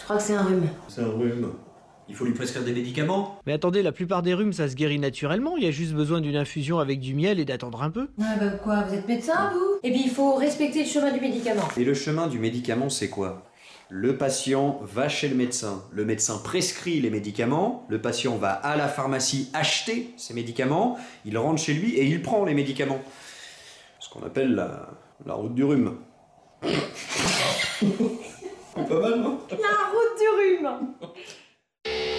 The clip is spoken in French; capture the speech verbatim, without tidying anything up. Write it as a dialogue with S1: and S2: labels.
S1: crois que c'est un rhume.
S2: C'est un rhume. Il faut lui prescrire des médicaments.
S3: Mais attendez, la plupart des rhumes, ça se guérit naturellement. Il y a juste besoin d'une infusion avec du miel et d'attendre un peu.
S1: Ah bah quoi, vous êtes médecin, vous? Et puis il faut respecter le chemin du médicament.
S4: Et le chemin du médicament, c'est quoi? Le patient va chez le médecin. Le médecin prescrit les médicaments. Le patient va à la pharmacie acheter ses médicaments. Il rentre chez lui et il prend les médicaments. Ce qu'on appelle la, la route du rhume.
S2: C'est pas mal, non?
S1: La route du rhume.